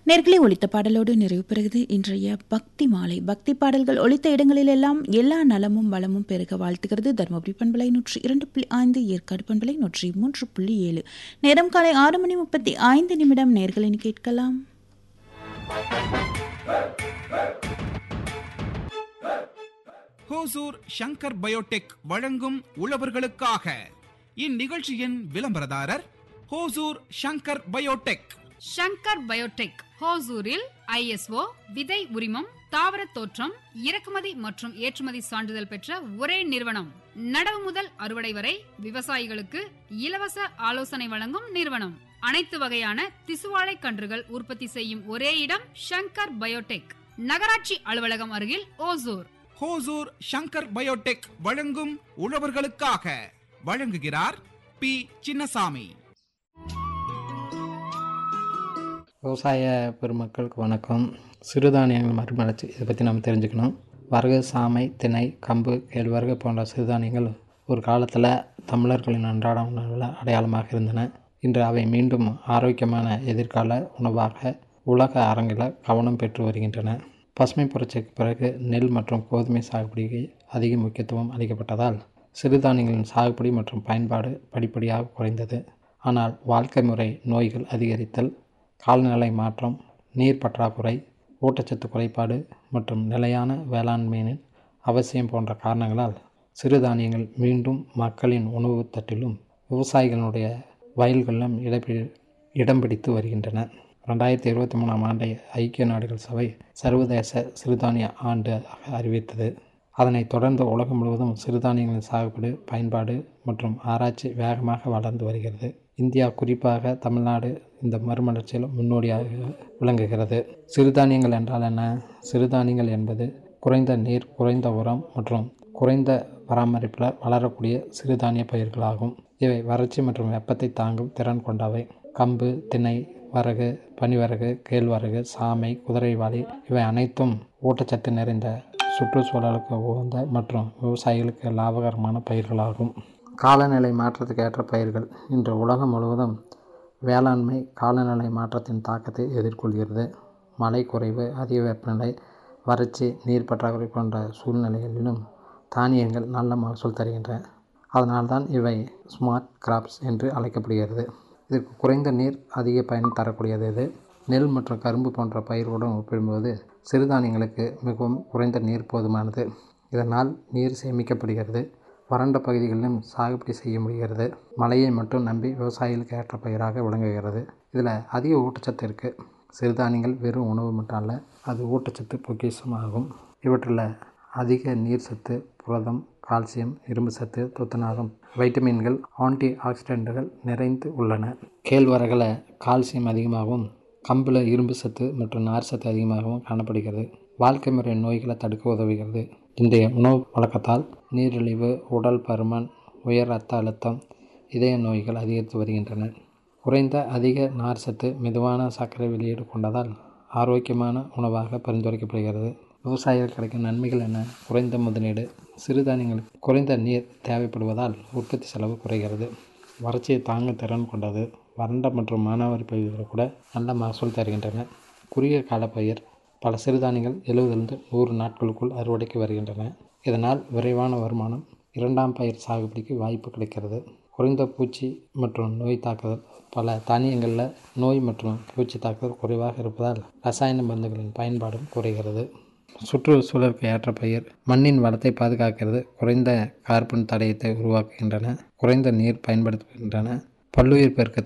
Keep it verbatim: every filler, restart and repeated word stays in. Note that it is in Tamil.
நேர்களை ஒலித்த பாடலோடு நிறைவு பெறுகிறது இன்றைய பக்தி மாலை. பக்தி பாடல்கள் ஒலித்த இடங்களிலெல்லாம் எல்லா நலமும் வளமும் பெருக வாழ்த்துகிறது. தருமபுரி பண்பலை நூற்றி இரண்டு புள்ளி ஐந்து, ஏற்காடு பண்பலை நூற்றி மூன்று புள்ளி ஏழு. நேரம் காலை ஆறு மணி முப்பத்தி ஐந்து நிமிடம். நேர்களின் கேட்கலாம் ஹோசூர் ஷங்கர் பயோடெக் வழங்கும் உழவர்களுக்காக. இந்நிகழ்ச்சியின் விளம்பரதாரர் Hosur Shankar Biotech. Shankar Biotech ஹோசூரில் ISO விதை உரிமம், தாவர தோற்றம், இறக்குமதி மற்றும் ஏற்றுமதி சான்றிதழ் பெற்ற ஒரே நிறுவனம். நடவு முதல் அறுவடை வரை விவசாயிகளுக்கு இலவச ஆலோசனை வழங்கும் நிறுவனம். அனைத்து வகையான திசுவாழை கன்றுகள் உற்பத்தி செய்யும் ஒரே இடம் ஷங்கர் பயோடெக். நகராட்சி அலுவலகம் அருகில் ஓசூர். ஹோசூர் ஷங்கர் பயோடெக் வழங்கும் உழவர்களுக்காக. வழங்குகிறார் பி சின்னசாமி. விவசாய பெருமக்களுக்கு வணக்கம். சிறுதானியங்கள் மறுமலர்ச்சி, இதை பற்றி நம்ம தெரிஞ்சுக்கணும். வரகு, சாமை, திணை, கம்பு, கேழ்வரகு போன்ற சிறுதானியங்கள் ஒரு காலத்தில் தமிழர்களின் அன்றாட உணவில் அடையாளமாக இருந்தன. இன்று அவை மீண்டும் ஆரோக்கியமான எதிர்கால உணவாக உலக அரங்கில் கவனம் பெற்று வருகின்றன. பசுமை புரட்சிக்கு பிறகு நெல் மற்றும் கோதுமை சாகுபடிக்கு அதிக முக்கியத்துவம் அளிக்கப்பட்டதால் சிறுதானியங்களின் சாகுபடி மற்றும் பயன்பாடு படிப்படியாக குறைந்தது. ஆனால் வாழ்க்கை முறை நோய்கள் அதிகரித்தல், காலநிலை மாற்றம், நீர் பற்றாக்குறை, ஊட்டச்சத்து குறைபாடு மற்றும் நிலையான வேளாண்மையின் அவசியம் போன்ற காரணங்களால் சிறுதானியங்கள் மீண்டும் மக்களின் உணவு தட்டிலும் விவசாயிகளுடைய வயல்களிலும் இடப்பி இடம் பிடித்து வருகின்றன. ரெண்டாயிரத்தி இருபத்தி மூணாம் ஆண்டை ஐக்கிய நாடுகள் சபை சர்வதேச சிறுதானிய ஆண்டு அறிவித்தது. அதனைத் தொடர்ந்து உலகம் முழுவதும் சிறுதானியங்களின் சாகுபடி, பயன்பாடு மற்றும் ஆராய்ச்சி வேகமாக வளர்ந்து வருகிறது. இந்தியா, குறிப்பாக தமிழ்நாடு இந்த மறுமலர்ச்சியில் முன்னோடியாக விளங்குகிறது. சிறுதானியங்கள் என்றால் என்ன? சிறுதானியங்கள் என்பது குறைந்த நீர், குறைந்த உரம் மற்றும் குறைந்த பராமரிப்பில் வளரக்கூடிய சிறுதானிய பயிர்களாகும். இவை வறட்சி மற்றும் வெப்பத்தை தாங்கும் திறன் கொண்டவை. கம்பு, திணை, வரகு, பனிவரகு, கேழ்வரகு, சாமை, குதிரைவாலி இவை அனைத்தும் ஊட்டச்சத்து நிறைந்த, சுற்றுச்சூழலுக்கு உகந்த மற்றும் விவசாயிகளுக்கு லாபகரமான பயிர்களாகும். காலநிலை மாற்றத்துக்கு ஏற்ற பயிர்கள். இன்று உலகம் முழுவதும் வேளாண்மை காலநிலை மாற்றத்தின் தாக்கத்தை எதிர்கொள்கிறது. மழை குறைவு, அதிக வெப்பநிலை, வறட்சி, நீர் பற்றாக்குறை போன்ற சூழ்நிலைகளிலும் தானியங்கள் நல்ல மகசூல் தருகின்றன. அதனால்தான் இவை ஸ்மார்ட் கிராப்ஸ் என்று அழைக்கப்படுகிறது. இதற்கு குறைந்த நீர், அதிக பயன் தரக்கூடியது. இது நெல் மற்றும் கரும்பு போன்ற பயிர்களுடன் ஒப்பிடும்போது சிறுதானியங்களுக்கு மிகவும் குறைந்த நீர் போதுமானது. இதனால் நீர் சேமிக்கப்படுகிறது. வறண்ட பகுதிகளிலும் சாகுபடி செய்ய முடிகிறது. மழையை மட்டும் நம்பி விவசாயிகளுக்கு ஏற்ற பயிராக விளங்குகிறது. இதில் அதிக ஊட்டச்சத்து இருக்குது. சிறுதானியங்கள் வெறும் உணவு மட்டும் அல்ல, அது ஊட்டச்சத்து பொக்கிஷமாகும். இவற்றில் அதிக நீர் சத்து, புரதம், கால்சியம், இரும்பு சத்து, துத்தநாகம், வைட்டமின்கள், ஆன்டி ஆக்சிடென்ட்டுகள் நிறைந்து உள்ளன. கேழ்வரகில் கால்சியம் அதிகமாகவும், கம்பில் இரும்பு சத்து மற்றும் நார் சத்து அதிகமாகவும் காணப்படுகிறது. வாழ்க்கை முறை நோய்களை தடுக்க உதவுகிறது. இன்றைய உணவு வழக்கத்தால் நீரிழிவு, உடல் பருமன், உயர் இரத்த அழுத்தம், இதய நோய்கள் அதிகரித்து வருகின்றன. குறைந்த அதிக நார் சத்து, மெதுவான சர்க்கரை வெளியீடு கொண்டதால் ஆரோக்கியமான உணவாக பரிந்துரைக்கப்படுகிறது. விவசாயிகள் கிடைக்கும் நன்மைகள் என்ன? குறைந்த முதலீடு. சிறுதானியங்களுக்கு குறைந்த நீர் தேவைப்படுவதால் உற்பத்தி செலவு குறைகிறது. வறட்சியை தாங்கும் திறன் கொண்டது. வறண்ட மற்றும் மானாவாரி பகுதிகளில் கூட நல்ல மகசூல் தருகின்றன. குறுகிய கால பயிர். பல சிறுதானியங்கள் எழுபதிலிருந்து நூறு நாட்களுக்குள் அறுவடைக்கு வருகின்றன. இதனால் விரைவான வருமானம், இரண்டாம் பயிர் சாகுபடிக்கு வாய்ப்பு கிடைக்கிறது. குறைந்த பூச்சி மற்றும் நோய் தாக்குதல். பல தானியங்களில் நோய் மற்றும் பூச்சி தாக்குதல் குறைவாக இருப்பதால் ரசாயன மருந்துகளின் பயன்பாடும் குறைகிறது. சுற்றுச்சூழலுக்கு ஏற்ற பயிர். மண்ணின் வளத்தை பாதுகாக்கிறது. குறைந்த கார்பன் தடயத்தை உருவாக்குகின்றன. குறைந்த நீர் பயன்படுத்துகின்றன. பல்லுயிர் பெருக்கத்தை